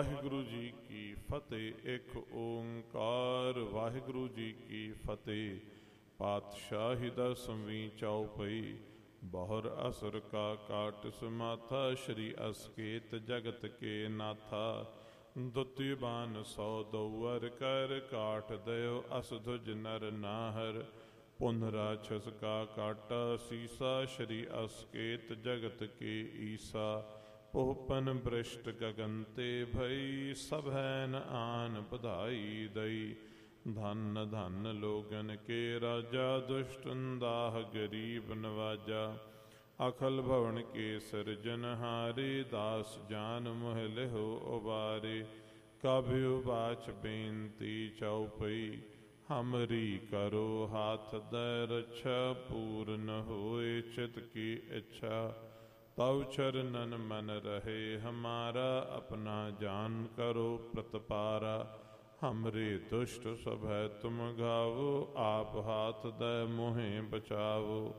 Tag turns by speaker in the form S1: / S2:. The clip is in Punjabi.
S1: ਵਾਹਿਗੁਰੂ ਜੀ ਕੀ ਫਤਿਹ। ਇੱਕ ਓੰਕਾਰ। ਵਾਹਿਗੁਰੂ ਜੀ ਕੀ ਫਤਿਹ। ਪਾਤਸ਼ਾਹੀ ਦਸਵੀਂ ਚੌਪਈ। ਬਹੁਰ ਅਸੁਰ ਕਾ ਕਾਟ ਸਮਾਥਾ। ਸ਼੍ਰੀ ਅਸਕੇਤ ਜਗਤ ਕੇ ਨਾਥਾ। ਦੁਤੀ ਬਾਨ ਸੌ ਦਊਰ ਕਰ। ਕਾਟ ਦਇਓ ਅਸ ਧੁਜ ਨਰ ਨਾਹਰ। ਪੁਨ ਰਾਛਸ ਕਾ ਕਾਟਾ ਸੀਸਾ। ਸ਼੍ਰੀ ਅਸਕੇਤ ਜਗਤ ਕੇ ਈਸਾ। ਪੋਪਨ ਬ੍ਰਿਸ਼ਟ ਗਗਨ ਤੇ ਭਈ। ਸਭੈ ਨ ਆਨ ਬਧਾਈ ਦਈ। ਧਨ ਧਨ ਲੋਗਨ ਕੇ ਰਾਜਾ। ਦੁਸ਼ਟ ਦਾਹ ਗਰੀਬ ਨਵਾਜਾ। ਅਖਲ ਭਵਨ ਕੇ ਸਿਰਜਨਹਾਰੇ। ਦਾਸ ਜਾਨ ਮੋਹਿ ਲਿਹੁ ਉਬਾਰੇ। ਕਾਭਿਉ ਬਾਚ ਬੇਨਤੀ ਚਉਪਈ। ਹਮਰੀ ਕਰੋ ਹਾਥ ਦੈ ਰੱਛਾ। ਪੂਰਨ ਹੋਏ ਚਿਤ ਕੀ ਇੱਛਾ। ਤਉ ਚਰਨਨ ਮਨ ਰਹੇ ਹਮਾਰਾ। ਆਪਣਾ ਜਾਨ ਕਰੋ ਪ੍ਰਤਪਾਰਾ। ਹਮਰੇ ਦੁਸ਼ਟ ਸਭੈ ਤੁਮ ਗਾਵੋ। ਆਪ ਹਾਥ ਦੈ ਮੋਹਿ ਬਚਾਵੋ।